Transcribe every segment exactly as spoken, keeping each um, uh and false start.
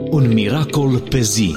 Un miracol pe zi.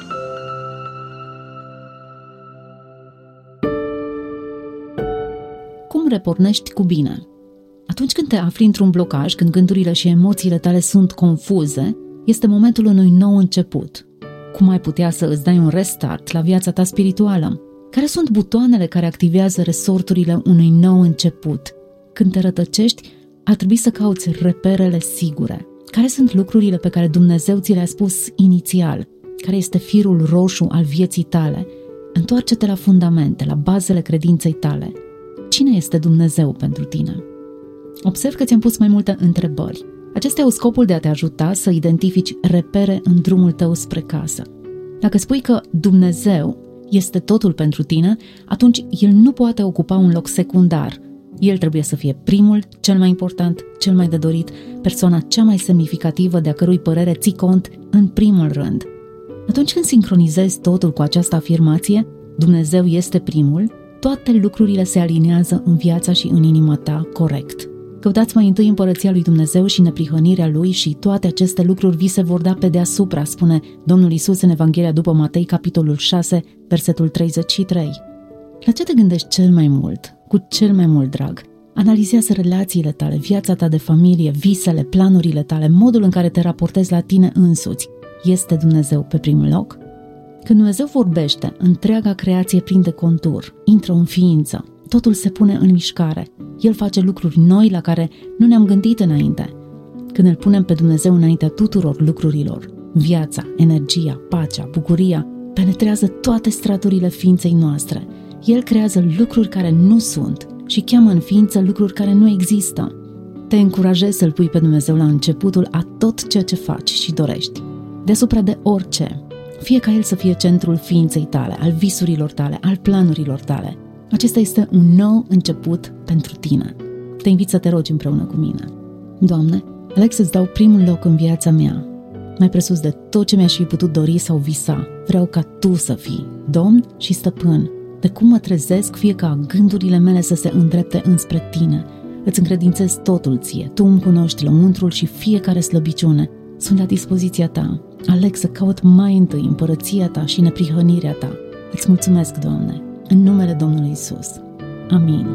Cum repornești cu bine? Atunci când te afli într-un blocaj, când gândurile și emoțiile tale sunt confuze, este momentul unui nou început. Cum ai putea să îți dai un restart la viața ta spirituală? Care sunt butoanele care activează resorturile unui nou început? Când te rătăcești, ar trebui să cauți reperele sigure. Care sunt lucrurile pe care Dumnezeu ți le-a spus inițial? Care este firul roșu al vieții tale? Întoarce-te la fundamente, la bazele credinței tale. Cine este Dumnezeu pentru tine? Observ că ți-am pus mai multe întrebări. Acestea au scopul de a te ajuta să identifici repere în drumul tău spre casă. Dacă spui că Dumnezeu este totul pentru tine, atunci El nu poate ocupa un loc secundar. El trebuie să fie primul, cel mai important, cel mai de dorit, persoana cea mai semnificativă de a cărui părere ții cont în primul rând. Atunci când sincronizezi totul cu această afirmație, Dumnezeu este primul, toate lucrurile se aliniază în viața și în inima ta corect. Căutați mai întâi împărăția lui Dumnezeu și neprihănirea Lui și toate aceste lucruri vi se vor da pe deasupra, spune Domnul Iisus în Evanghelia după Matei, capitolul șase, versetul treizeci și trei. La ce te gândești cel mai mult, cu cel mai mult drag? Analizează relațiile tale, viața ta de familie, visele, planurile tale, modul în care te raportezi la tine însuți. Este Dumnezeu pe primul loc? Când Dumnezeu vorbește, întreaga creație prinde contur, intră în ființă, totul se pune în mișcare. El face lucruri noi la care nu ne-am gândit înainte. Când îl punem pe Dumnezeu înaintea tuturor lucrurilor, viața, energia, pacea, bucuria, penetrează toate straturile ființei noastre. El creează lucruri care nu sunt și cheamă în ființă lucruri care nu există. Te încurajez să-L pui pe Dumnezeu la începutul a tot ceea ce faci și dorești. Deasupra de orice, fie ca El să fie centrul ființei tale, al visurilor tale, al planurilor tale. Acesta este un nou început pentru tine. Te invit să te rogi împreună cu mine. Doamne, aleg să-ți dau primul loc în viața mea. Mai presus de tot ce mi-aș fi putut dori sau visa, vreau ca Tu să fii Domn și Stăpân. De cum mă trezesc, fie ca gândurile mele să se îndrepte înspre Tine. Îți încredințez totul Ție. Tu îmi cunoști lăuntrul și fiecare slăbiciune. Sunt la dispoziția Ta. Aleg să caut mai întâi împărăția Ta și neprihănirea Ta. Îți mulțumesc, Doamne, în numele Domnului Iisus. Amin.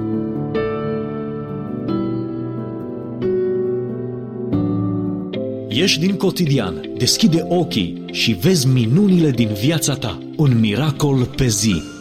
Ieși din cotidian, deschide ochii și vezi minunile din viața ta. Un miracol pe zi.